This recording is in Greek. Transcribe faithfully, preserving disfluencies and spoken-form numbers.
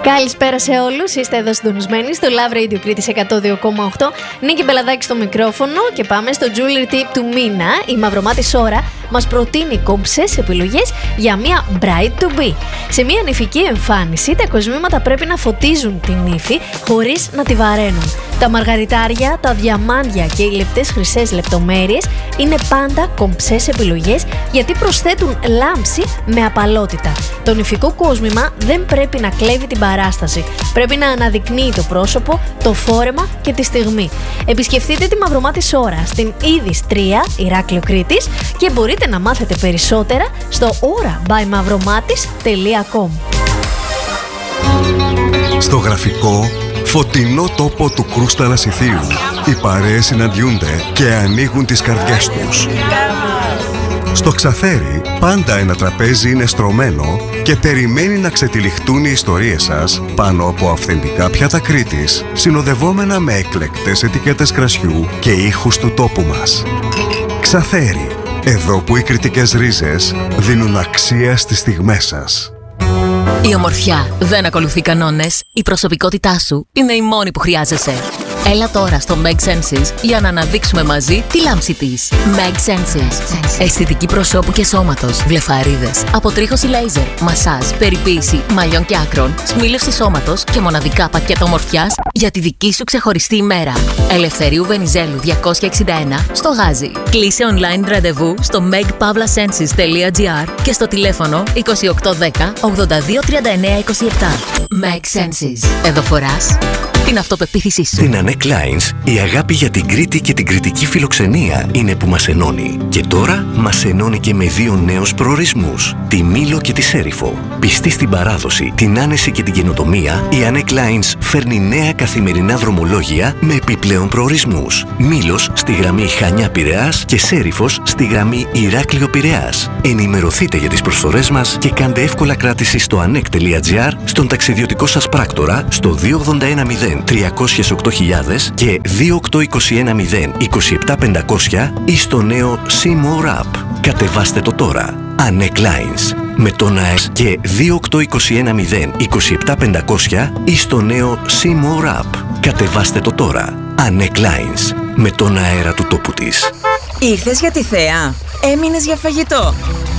Καλησπέρα σε όλους, είστε εδώ συντονισμένοι στο Love Radio Κρήτης εκατό δύο κόμμα οκτώ. Νίκη Μπελαδάκη στο μικρόφωνο και πάμε στο Jewelry Tip του μήνα. Η Μαυρομάτη Ώρα μας προτείνει κομψές επιλογές για μια bride to be. Σε μια νηφική εμφάνιση, τα κοσμήματα πρέπει να φωτίζουν την νύφη χωρίς να τη βαραίνουν. Τα μαργαριτάρια, τα διαμάντια και οι λεπτές χρυσές λεπτομέρειες είναι πάντα κομψές επιλογές γιατί προσθέτουν λάμψη με απαλότητα. Το νηφικό κόσμημα δεν πρέπει να κλέβει την παράσταση. Πρέπει να αναδεικνύει το πρόσωπο, το φόρεμα και τη στιγμή. Επισκεφτείτε τη Μαυρομάτη Ώρα στην Ίδης τρία, Ηράκλειο Κρήτης, και μπορείτε να μάθετε περισσότερα στο ωρα by mavromatis τελεία com. Στο γραφικό, φωτεινό τόπο του Κρούστα Ανασιθίου, οι παρέες συναντιούνται και ανοίγουν τις καρδιές τους. Στο Ξαθέρι, πάντα ένα τραπέζι είναι στρωμένο και περιμένει να ξετυλιχτούν οι ιστορίες σας πάνω από αυθεντικά πιάτα Κρήτης, συνοδευόμενα με εκλεκτές ετικέτες κρασιού και ήχους του τόπου μας. Ξαθέρι, εδώ που οι κρητικές ρίζες δίνουν αξία στις στιγμές σας. Η ομορφιά δεν ακολουθεί κανόνες. Η προσωπικότητά σου είναι η μόνη που χρειάζεσαι. Έλα τώρα στο Meg Senses για να αναδείξουμε μαζί τη λάμψη της. Meg Senses. Αισθητική προσώπου και σώματος, βλεφαρίδες, αποτρίχωση λέιζερ, μασάζ, περιποίηση μαλλιών και άκρων, σμήλευση σώματος και μοναδικά πακέτα ομορφιάς για τη δική σου ξεχωριστή ημέρα. Ελευθερίου Βενιζέλου διακόσια εξήντα ένα στο Γάζι. Κλείσε online ραντεβού στο meg pavla senses τελεία gr και στο τηλέφωνο είκοσι οκτώ δέκα ογδόντα δύο τριάντα εννέα είκοσι επτά. Meg Senses. Εδώ φοράς την αυτοπεποίθησή σου. Στην Annette Lines, η αγάπη για την Κρήτη και την κρητική φιλοξενία είναι που μας ενώνει. Και τώρα μας ενώνει και με δύο νέους προορισμούς, τη Μήλο και τη Σέριφο. Πιστή στην παράδοση, την άνεση και την καινοτομία, η Annette Lines φέρνει νέα καθημερινά δρομολόγια με επιπλέον προορισμούς. Μήλος στη γραμμή Χανιά-Πειραιάς και Σέριφος στη γραμμή Ηράκλειο-Πειραιάς. Ενημερωθείτε για τις προσφορές μας και κάντε εύκολα κράτηση στο annec τελεία gr, στον ταξιδιωτικό σας πράκτορα στο δύο ογδόντα ένα μηδέν τριακόσια οκτώ χιλιάδες και δύο οκτώ είκοσι ένα μηδέν είκοσι επτά πεντακόσια ή στο νέο See More App. Κατεβάστε το τώρα. Annette Lines με τον ΑΕΣ και δύο οκτώ είκοσι ένα μηδέν είκοσι επτά πεντακόσια ή στο νέο See More App. Κατεβάστε το τώρα. Annette Lines με τον αέρα του τόπου της. Ήρθες για τη θέα? Έμεινες για φαγητό?